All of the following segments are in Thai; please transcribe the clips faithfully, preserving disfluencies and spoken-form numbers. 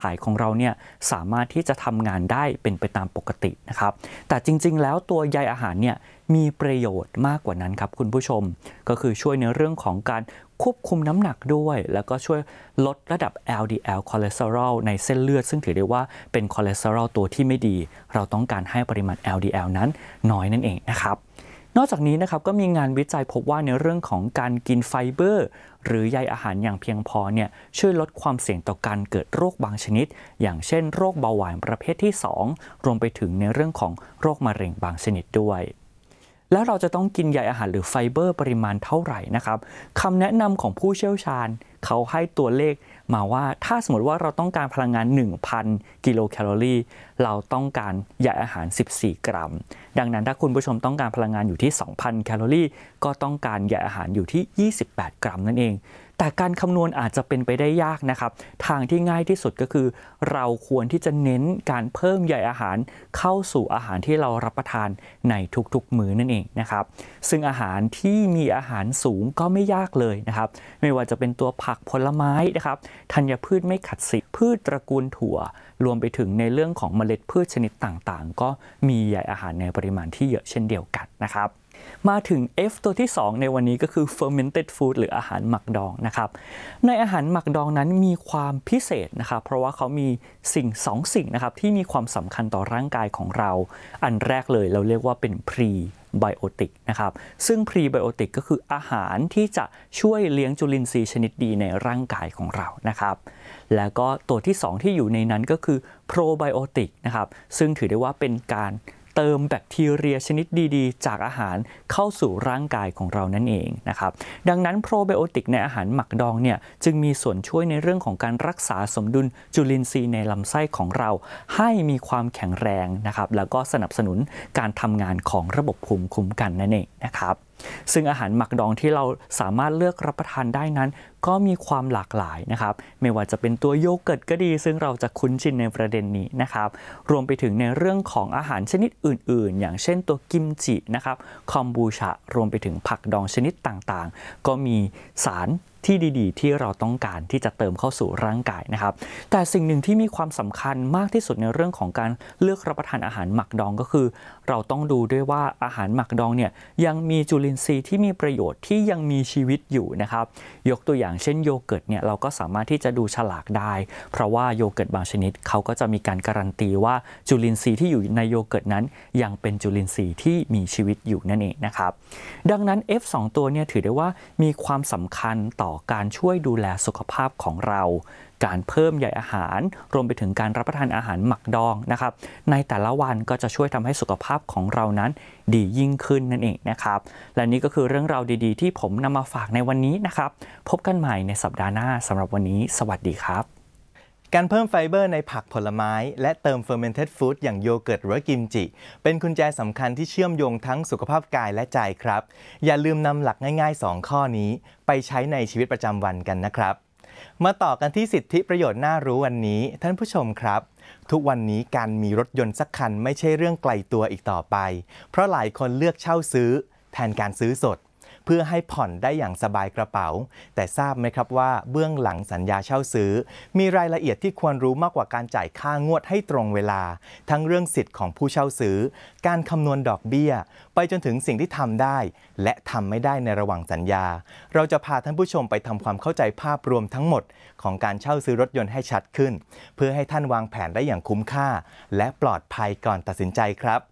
ขายของเราเนี่ยสามารถที่จะทำงานได้เป็นไปตามปกตินะครับแต่จริงๆแล้วตัวใยอาหารเนี่ยมีประโยชน์มากกว่านั้นครับคุณผู้ชมก็คือช่วยในเรื่องของการควบคุมน้ำหนักด้วยแล้วก็ช่วยลดระดับ แอล ดี แอล คอเลสเตอรอลในเส้นเลือดซึ่งถือได้ว่าเป็นคอเลสเตอรอลตัวที่ไม่ดีเราต้องการให้ปริมาณ แอล ดี แอล นั้นน้อยนั่นเองนะครับนอกจากนี้นะครับก็มีงานวิจัยพบว่าในเรื่องของการกินไฟเบอร์หรือใยอาหารอย่างเพียงพอเนี่ยช่วยลดความเสี่ยงต่อการเกิดโรคบางชนิดอย่างเช่นโรคเบาหวานประเภทที่สองรวมไปถึงในเรื่องของโรคมะเร็งบางชนิดด้วยแล้วเราจะต้องกินใยอาหารหรือไฟเบอร์ปริมาณเท่าไหร่นะครับคำแนะนำของผู้เชี่ยวชาญเขาให้ตัวเลขมาว่าถ้าสมมติว่าเราต้องการพลังงาน หนึ่งพัน กิโลแคลอรี่เราต้องการใยอาหารสิบสี่กรัมดังนั้นถ้าคุณผู้ชมต้องการพลังงานอยู่ที่ สองพัน แคลอรี่ก็ต้องการใยอาหารอยู่ที่ยี่สิบแปดกรัมนั่นเองแต่การคำนวณอาจจะเป็นไปได้ยากนะครับทางที่ง่ายที่สุดก็คือเราควรที่จะเน้นการเพิ่มใยอาหารเข้าสู่อาหารที่เรารับประทานในทุกๆมื้อนั่นเองนะครับซึ่งอาหารที่มีอาหารสูงก็ไม่ยากเลยนะครับไม่ว่าจะเป็นตัวผักผลไม้นะครับธัญพืชไม่ขัดสีพืชตระกูลถั่วรวมไปถึงในเรื่องของเมล็ดพืชชนิดต่างๆก็มีใยอาหารในปริมาณที่เยอะเช่นเดียวกันนะครับมาถึง F ตัวที่สองในวันนี้ก็คือ fermented food หรืออาหารหมักดองนะครับในอาหารหมักดองนั้นมีความพิเศษนะครับเพราะว่าเขามีสิ่งสองสิ่งนะครับที่มีความสำคัญต่อร่างกายของเราอันแรกเลยเราเรียกว่าเป็น pre ไบโอติกนะครับซึ่งพรีไบโอติกก็คืออาหารที่จะช่วยเลี้ยงจุลินทรีย์ชนิดดีในร่างกายของเรานะครับแล้วก็ตัวที่สองที่อยู่ในนั้นก็คือโปรไบโอติกนะครับซึ่งถือได้ว่าเป็นการเติมแบคทีเรียชนิดดีๆจากอาหารเข้าสู่ร่างกายของเรานั่นเองนะครับดังนั้นโปรไบโอติกในอาหารหมักดองเนี่ยจึงมีส่วนช่วยในเรื่องของการรักษาสมดุลจุลินทรีย์ในลำไส้ของเราให้มีความแข็งแรงนะครับแล้วก็สนับสนุนการทำงานของระบบภูมิคุ้มกันนั่นเองนะครับซึ่งอาหารหมักดองที่เราสามารถเลือกรับประทานได้นั้นก็มีความหลากหลายนะครับไม่ว่าจะเป็นตัวโยเกิร์ตก็ดีซึ่งเราจะคุ้นชินในประเด็นนี้นะครับรวมไปถึงในเรื่องของอาหารชนิดอื่นๆอย่างเช่นตัวกิมจินะครับคอมบูชารวมไปถึงผักดองชนิดต่างๆก็มีสารที่ดีๆที่เราต้องการที่จะเติมเข้าสู่ร่างกายนะครับแต่สิ่งหนึ่งที่มีความสำคัญมากที่สุดในเรื่องของการเลือกรับประทานอาหารหมักดองก็คือเราต้องดูด้วยว่าอาหารหมักดองเนี่ยยังมีจุลินทรีย์ที่มีประโยชน์ที่ยังมีชีวิตอยู่นะครับยกตัวอย่างเช่นโยเกิร์ตเนี่ยเราก็สามารถที่จะดูฉลากได้เพราะว่าโยเกิร์ตบางชนิดเขาก็จะมีการการันตีว่าจุลินทรีย์ที่อยู่ในโยเกิร์ตนั้นยังเป็นจุลินทรีย์ที่มีชีวิตอยู่นั่นเองนะครับดังนั้น F สอง ตัวเนี่ยถือได้ว่ามีความสำคัญต่อการช่วยดูแลสุขภาพของเราการเพิ่มใยอาหารรวมไปถึงการรับประทานอาหารหมักดองนะครับในแต่ละวันก็จะช่วยทำให้สุขภาพของเรานั้นดียิ่งขึ้นนั่นเองนะครับและนี่ก็คือเรื่องราวดีๆที่ผมนำมาฝากในวันนี้นะครับพบกันใหม่ในสัปดาห์หน้าสำหรับวันนี้สวัสดีครับการเพิ่มไฟเบอร์ในผักผลไม้และเติม fermented food อย่างโยเกิร์ตหรือกิมจิเป็นกุญแจสำคัญที่เชื่อมโยงทั้งสุขภาพกายและใจครับอย่าลืมนำหลักง่ายๆสองข้อนี้ไปใช้ในชีวิตประจำวันกันนะครับมาต่อกันที่สิทธิประโยชน์น่ารู้วันนี้ท่านผู้ชมครับทุกวันนี้การมีรถยนต์สักคันไม่ใช่เรื่องไกลตัวอีกต่อไปเพราะหลายคนเลือกเช่าซื้อแทนการซื้อสดเพื่อให้ผ่อนได้อย่างสบายกระเป๋าแต่ทราบไหมครับว่าเบื้องหลังสัญญาเช่าซื้อมีรายละเอียดที่ควรรู้มากกว่าการจ่ายค่างวดให้ตรงเวลาทั้งเรื่องสิทธิ์ของผู้เช่าซื้อการคำนวณดอกเบี้ยไปจนถึงสิ่งที่ทำได้และทำไม่ได้ในระหว่างสัญญาเราจะพาท่านผู้ชมไปทำความเข้าใจภาพรวมทั้งหมดของการเช่าซื้อรถยนต์ให้ชัดขึ้นเพื่อให้ท่านวางแผนได้อย่างคุ้มค่าและปลอดภัยก่อนตัดสินใจครับ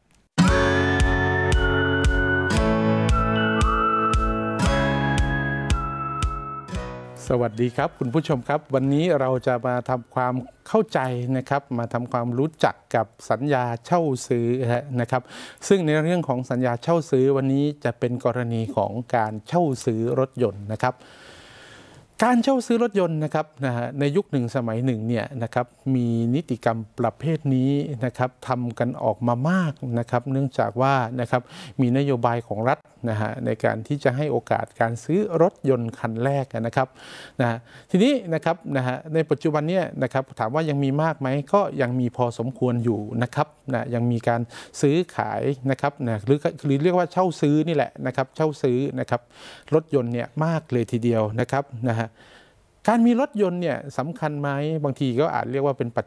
สวัสดีครับคุณผู้ชมครับวันนี้เราจะมาทำความเข้าใจนะครับมาทำความรู้จักกับสัญญาเช่าซื้อนะครับซึ่งในเรื่องของสัญญาเช่าซื้อวันนี้จะเป็นกรณีของการเช่าซื้อรถยนต์นะครับการเช่าซื้อรถยนต์นะครับนะฮะในยุคหนึ่งสมัยหนึ่งเนี่ยนะครับมีนิติกรรมประเภทนี้นะครับทำกันออกมามากนะครับเนื่องจากว่านะครับมีนโยบายของรัฐนะฮะในการที่จะให้โอกาสการซื้อรถยนต์คันแรกนะครับนะฮะทีนี้นะครับนะฮะในปัจจุบันเนี่ยนะครับถามว่ายังมีมากไหมก็ยังมีพอสมควรอยู่นะครับนะยังมีการซื้อขายนะครับนะหรือหรือเรียกว่าเช่าซื้อนี่แหละนะครับเช่าซื้อนะครับรถยนต์เนี่ยมากเลยทีเดียวนะครับนะฮะการมีรถยนต์เนี่ยสำคัญไหมบางทีก็อาจเรียกว่าเป็นปัจ